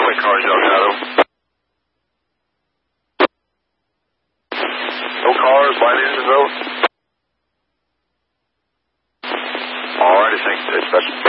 only cars, Delgado. No cars, light engines, though. All righty, thanks, dispatch.